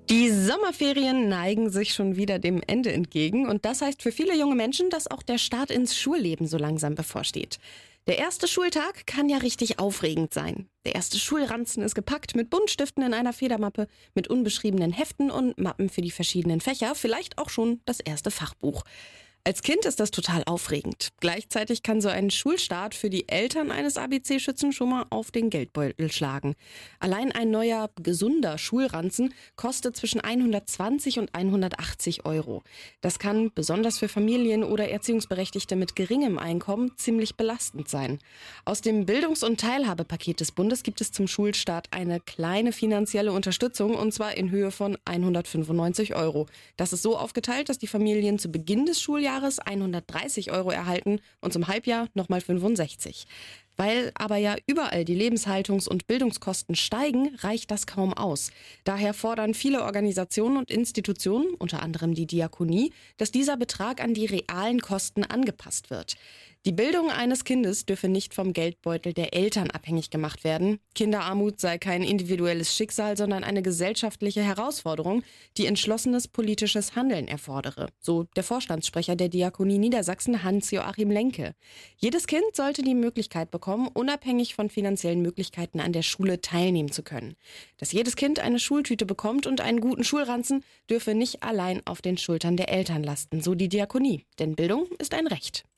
Die Sommerferien neigen sich schon wieder dem Ende entgegen und das heißt für viele junge Menschen, dass auch der Start ins Schulleben so langsam bevorsteht. Der erste Schultag kann ja richtig aufregend sein. Der erste Schulranzen ist gepackt mit Buntstiften in einer Federmappe, mit unbeschriebenen Heften und Mappen für die verschiedenen Fächer, vielleicht auch schon das erste Fachbuch. Als Kind ist das total aufregend. Gleichzeitig kann so ein Schulstart für die Eltern eines ABC-Schützen schon mal auf den Geldbeutel schlagen. Allein ein neuer, gesunder Schulranzen kostet zwischen 120 und 180 Euro. Das kann besonders für Familien oder Erziehungsberechtigte mit geringem Einkommen ziemlich belastend sein. Aus dem Bildungs- und Teilhabepaket des Bundes gibt es zum Schulstart eine kleine finanzielle Unterstützung und zwar in Höhe von 195 Euro. Das ist so aufgeteilt, dass die Familien zu Beginn des Schuljahres 130 Euro erhalten und zum Halbjahr nochmal 65. Weil aber ja überall die Lebenshaltungs- und Bildungskosten steigen, reicht das kaum aus. Daher fordern viele Organisationen und Institutionen, unter anderem die Diakonie, dass dieser Betrag an die realen Kosten angepasst wird. Die Bildung eines Kindes dürfe nicht vom Geldbeutel der Eltern abhängig gemacht werden. Kinderarmut sei kein individuelles Schicksal, sondern eine gesellschaftliche Herausforderung, die entschlossenes politisches Handeln erfordere. So der Vorstandssprecher der Diakonie Niedersachsen, Hans-Joachim Lenke. Jedes Kind sollte die Möglichkeit bekommen, unabhängig von finanziellen Möglichkeiten an der Schule teilnehmen zu können. Dass jedes Kind eine Schultüte bekommt und einen guten Schulranzen, dürfe nicht allein auf den Schultern der Eltern lasten, so die Diakonie. Denn Bildung ist ein Recht.